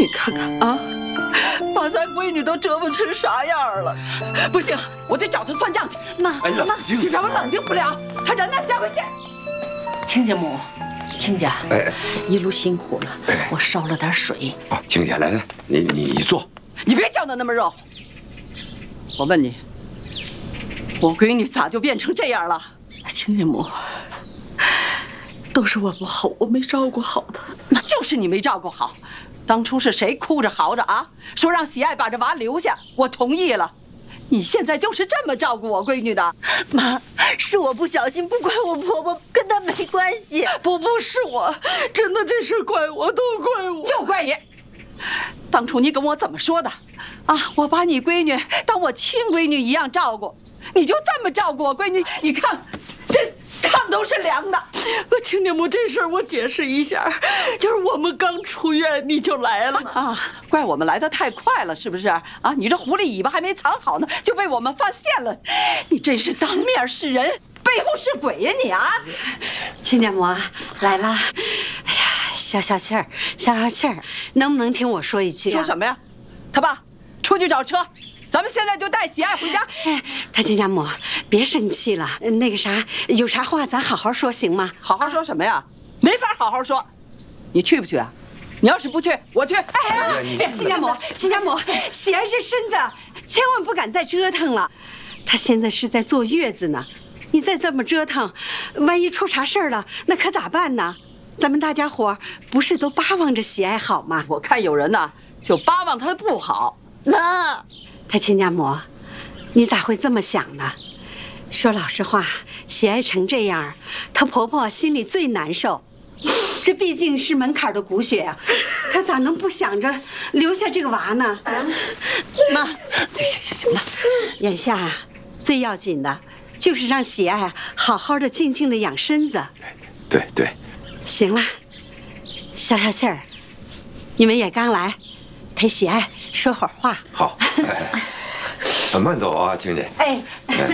你看看啊，把咱闺女都折磨成啥样了！不行，我得找她算账去。 妈， 哎，冷静！ 你让我冷静不了，她人呢？加快些！亲家母，亲家，一路辛苦了，我烧了点水。 啊，亲家，来，你坐。 你别叫得那么热乎。我问你，我闺女咋就变成这样了？亲家母，都是我不好，我没照顾好她。那就是你没照顾好。当初是谁哭着嚎着啊，说让喜爱把这娃留下，我同意了。你现在就是这么照顾我闺女的？ 妈，是我不小心，不怪我婆婆，跟她没关系。 不是我，真的这事怪我，都怪我，就怪你。当初你跟我怎么说的？啊，我把你闺女当我亲闺女一样照顾，你就这么照顾我闺女？你看，这炕都是凉的。亲家母，这事儿我解释一下，就是我们刚出院你就来了啊，怪我们来的太快了，是不是啊？你这狐狸尾巴还没藏好呢，就被我们发现了，你真是当面是人，背后是鬼呀你啊！ 亲家母来了，哎呀，消消气儿，消消气儿，能不能听我说一句啊？ 说什么呀？他爸，出去找车，咱们现在就带喜爱回家。 哎，他亲家母，别生气了，那个啥，有啥话咱好好说行吗？ 好好说什么呀？没法好好说。你去不去啊？你要是不去，我去。 哎，亲家母，亲家母，喜爱这身子，千万不敢再折腾了。她现在是在坐月子呢，你再这么折腾，万一出啥事儿了，那可咋办呢？咱们大家伙不是都巴望着喜爱好吗？ 我看有人呢，就巴望她不好。 妈， 他亲家母，你咋会这么想呢？说老实话，喜爱成这样，她婆婆心里最难受。这毕竟是门槛的骨血啊，她咋能不想着留下这个娃呢？ 妈， 行了， 眼下啊，最要紧的就是让喜爱好好的、静静的养身子。 对， 行了，消消气儿。你们也刚来，陪喜爱说会儿话。 好，慢走啊，亲家。 哎，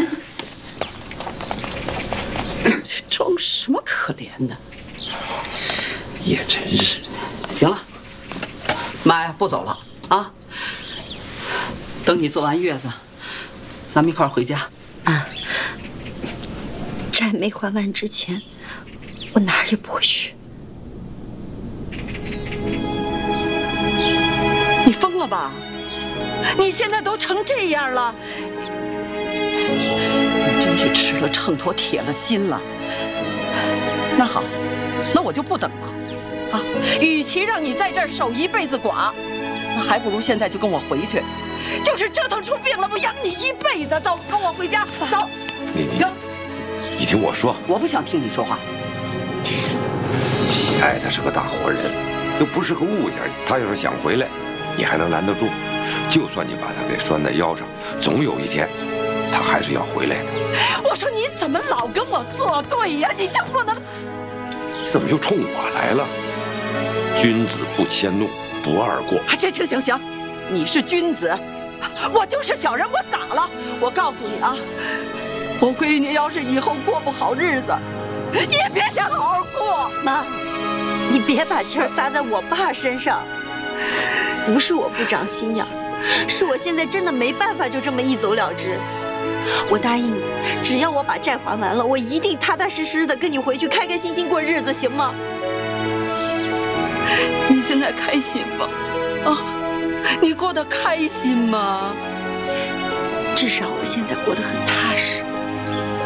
装什么可怜的？ 也真是的。 行了，妈呀，不走了啊！等你做完月子，咱们一块儿回家。 债没还完之前，我哪儿也不会去。 你疯了吧？你现在都成这样了，你真是吃了秤砣铁了心了。那好，那我就不等了啊！与其让你在这儿守一辈子寡，那还不如现在就跟我回去，就是折腾出病了，我养你一辈子。走，跟我回家，走。 你听我说， 我不想听你说话。 喜爱他是个大活人，又不是个物件，他要是想回来，你还能拦得住？就算你把他给拴在腰上，总有一天，他还是要回来的。 我说你怎么老跟我作对呀？你就不能…… 你怎么就冲我来了？君子不迁怒，不贰过。 行，你是君子，我就是小人，我咋了？我告诉你啊，我闺女要是以后过不好日子，你也别想好好过。 妈，你别把气儿撒在我爸身上。不是我不长心眼，是我现在真的没办法就这么一走了之。我答应你，只要我把债还完了，我一定踏踏实实的跟你回去，开开心心过日子，行吗？ 你现在开心吗？啊，你过得开心吗？ 至少我现在过得很踏实。